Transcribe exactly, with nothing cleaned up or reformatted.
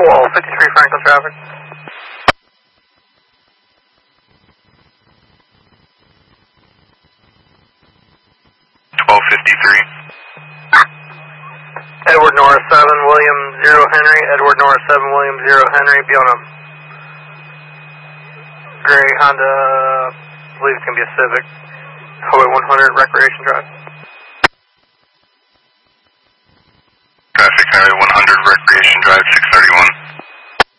twelve fifty-three Franklin traffic. twelve fifty-three. Edward Norris seven, William zero Henry, Edward Norris seven, William zero Henry, be on a gray Honda, I believe it's going to be a Civic, Highway one hundred, Recreation Drive.